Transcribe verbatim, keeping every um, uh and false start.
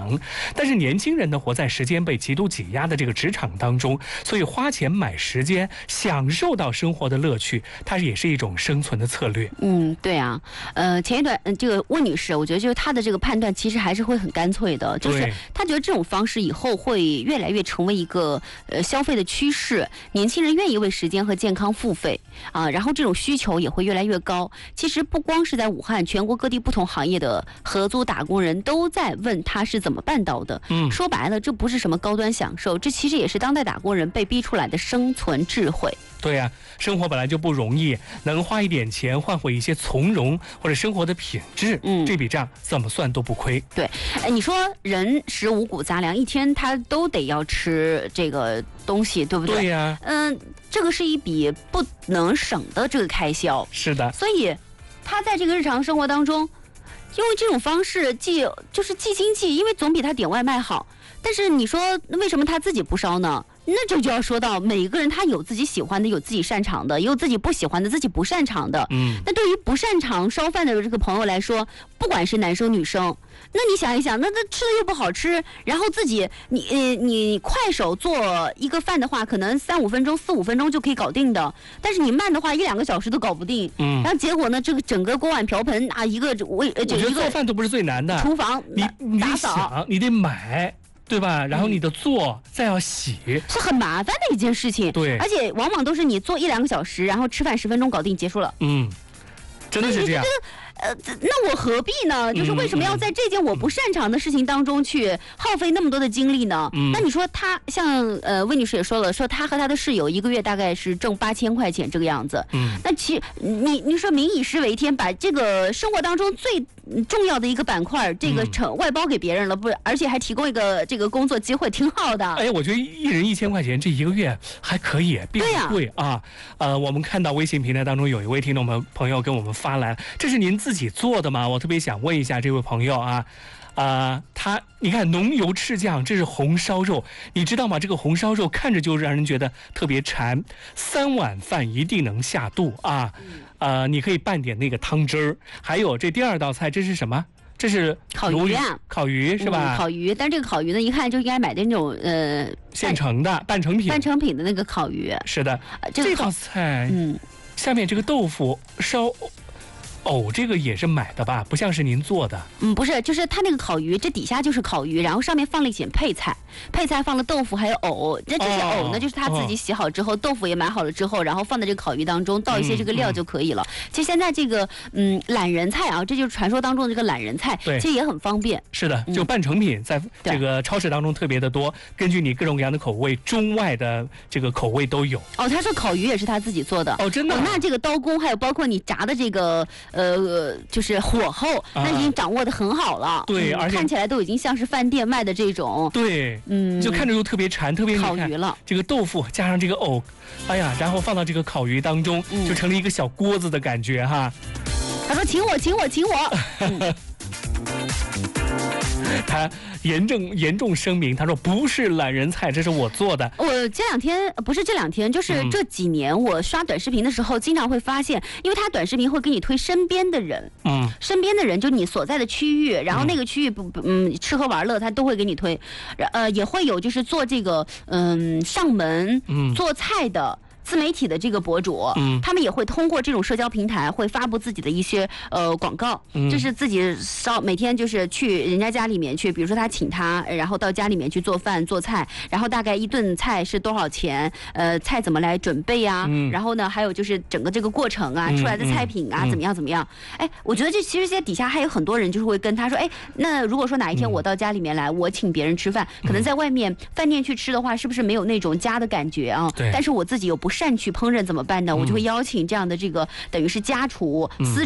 长。但是年轻人呢，活在时间被极度挤压的这个职场当中，所以花钱买时间，享受到生活的乐趣，它也是一种生存的策略。 嗯，对啊，呃，前一段这个温女士，我觉得就是她的这个判断其实还是会很干脆的，就是她觉得这种方式以后会越来越成为一个呃消费的趋势，年轻人愿意为时间和健康付费啊，然后这种需求也会越来越高。其实不光是在武汉，全国各地不同行业的合租打工人都在问他是怎么办到的。嗯，说白了，这不是什么高端享受，这其实也是当代打工人被逼出来的生存智慧。 对呀、啊，生活本来就不容易，能花一点钱换回一些从容或者生活的品质，嗯，这笔账怎么算都不亏。 对，哎，你说人食五谷杂粮，一天他都得要吃这个东西，对不对？ 对呀、啊， 嗯，这个是一笔不能省的这个开销。 是的， 所以他在这个日常生活当中，用这种方式既就是既经济，因为总比他点外卖好。但是你说为什么他自己不烧呢？那这就要说到每个人他有自己喜欢的，有自己擅长的，也有自己不喜欢的，自己不擅长的。嗯，那对于不擅长烧饭的这个朋友来说，不管是男生女生，那你想一想，那那吃的又不好吃，然后自己你呃你快手做一个饭的话，可能三五分钟、四五分钟就可以搞定的，但是你慢的话一两个小时都搞不定。嗯，然后结果呢，这个整个锅碗瓢盆啊，一个为呃， 我觉得做饭都不是最难的， 厨房你你得想，你得买。对吧？然后你的做、嗯、再要洗， 是很麻烦的一件事情。 对， 而且往往都是你做一两个小时，然后吃饭十分钟搞定结束了。 嗯，真的是这样。 呃，那我何必呢？就是为什么要在这件我不擅长的事情当中去耗费那么多的精力呢？嗯，那你说他像呃魏女士也说了，说他和他的室友一个月大概是挣八千块钱这个样子。嗯，那其你你说民以食为天，把这个生活当中最重要的一个板块这个成外包给别人了，不，而且还提供一个这个工作机会，挺好的。 哎，我觉得一人一千块钱，这一个月还可以，并不贵啊。呃，我们看到微信平台当中有一位听众朋朋友跟我们发来，这是您自己做的吗？我特别想问一下这位朋友啊，啊、呃，他你看浓油赤酱，这是红烧肉，你知道吗？这个红烧肉看着就让人觉得特别馋，三碗饭一定能下肚啊。呃，你可以拌点那个汤汁儿，还有这第二道菜，这是什么？这是烤鱼啊， 烤鱼是吧、 嗯？烤鱼，但这个烤鱼呢，一看就应该买的那种呃现成的半成品， 半成品的那个烤鱼。 是的， 呃、这, 这道菜，嗯，下面这个豆腐烧。藕这个也是买的吧？不像是您做的。 嗯，不是，就是它那个烤鱼，这底下就是烤鱼，然后上面放了一些配菜，配菜放了豆腐还有藕。那这些藕呢，哦、就是他自己洗好之后，哦、豆腐也买好了之后，然后放在这个烤鱼当中，倒一些这个料就可以了。嗯嗯、其实现在这个嗯懒人菜啊，这就是传说当中的这个懒人菜， 对， 其实也很方便。 是的，就半成品在这个超市当中特别的多，根据你各种各样的口味，中外的这个口味都有。 哦，他说烤鱼也是他自己做的。 哦，真的、啊哦？那这个刀工还有包括你炸的这个。呃，就是火候，那已经掌握的很好了。 对、嗯，而且看起来都已经像是饭店卖的这种。 对， 嗯， 就看着就特别馋，特别烤鱼了。 这个豆腐加上这个藕，哎呀，然后放到这个烤鱼当中，嗯、就成了一个小锅子的感觉哈。 他说：“请我，请我，请我。嗯” 他严重严重声明，他说不是懒人菜，这是我做的。 我这两天不是这两天，就是这几年，我刷短视频的时候，经常会发现，因为他短视频会给你推身边的人，嗯，身边的人就你所在的区域，然后那个区域不嗯吃喝玩乐，他都会给你推，呃，也会有就是做这个嗯上门嗯做菜的。自媒体的这个博主，嗯，他们也会通过这种社交平台会发布自己的一些呃广告，嗯，就是自己烧每天就是去人家家里面去，比如说他请他，然后到家里面去做饭做菜，然后大概一顿菜是多少钱，呃，菜怎么来准备啊，嗯，然后呢还有就是整个这个过程啊，嗯、出来的菜品啊、嗯、怎么样怎么样，哎，我觉得这其实在底下还有很多人就是会跟他说，哎，那如果说哪一天我到家里面来，嗯、我请别人吃饭，可能在外面饭店去吃的话，是不是没有那种家的感觉啊？ 对， 但是我自己又不擅去烹饪怎么办呢？我就会邀请这样的这个等于是家厨私